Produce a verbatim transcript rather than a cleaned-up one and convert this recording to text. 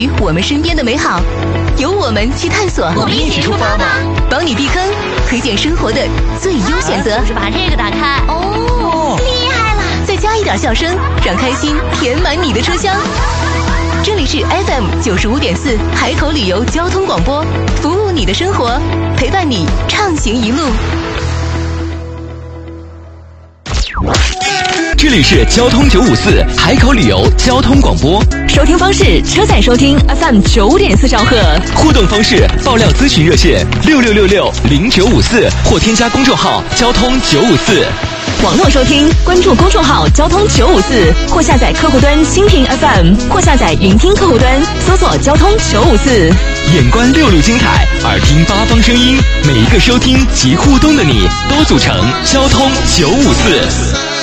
我们身边的美好，由我们去探索。 我们一起出发吧！ 帮你避坑，推荐生活的最优选择。 就是把这个打开。 哦，厉害了！ 再加一点笑声，让开心填满你的车厢。这里是 F M 九十五点四海口旅游交通广播，服务你的生活，陪伴你畅行一路。 这里是交通九五四海口旅游交通广播， 收听方式：车载收听 F M 九点四兆赫， 互动方式：爆料咨询热线六六六六零九五四或添加公众号交通九五四。 网络收听，关注公众号交通九五四，或下载客户端蜻蜓 F M， 或下载云听客户端，搜索交通九五四。 眼观六路精彩，耳听八方声音，每一个收听及互动的你，都组成交通九五四。